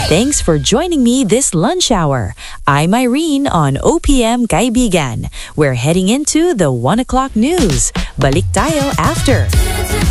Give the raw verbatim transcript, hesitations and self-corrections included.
Thanks for joining me this lunch hour. I'm Irene on O P M Kaibigan. We're heading into the one o'clock news. Balik tayo after.